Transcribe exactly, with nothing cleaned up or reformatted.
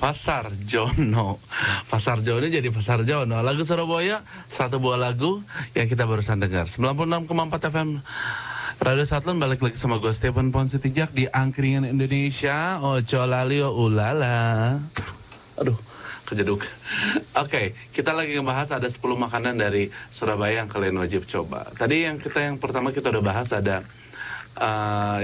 Pasar Jono. Pasar Jono jadi Pasar Jono. Lagu Surabaya, satu buah lagu yang kita barusan dengar. sembilan puluh enam koma empat F M Radio Satlon, balik lagi sama gue Stephen Ponsitijak di Angkringan Indonesia. Ojo lalio ulala. Aduh, kejeduk. Oke, okay, kita lagi ngebahas ada sepuluh makanan dari Surabaya yang kalian wajib coba. Tadi yang kita yang pertama kita udah bahas ada uh,